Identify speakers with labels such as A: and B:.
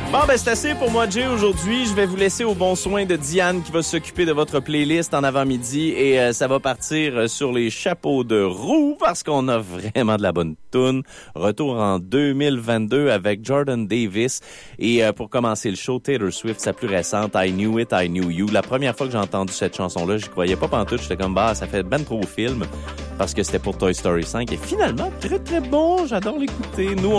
A: Bon, ben c'est assez pour moi, Jay, aujourd'hui. Je vais vous laisser au bon soin de Diane qui va s'occuper de votre playlist en avant-midi et ça va partir sur les chapeaux de roue parce qu'on a vraiment de la bonne toune. Retour en 2022 avec Jordan Davis et pour commencer le show, Taylor Swift, sa plus récente, I Knew It, I Knew You. La première fois que j'ai entendu cette chanson-là, j'y croyais pas pantoute. J'étais comme, ça fait ben trop film parce que c'était pour Toy Story 5 et finalement, très très bon. J'adore l'écouter. Nous,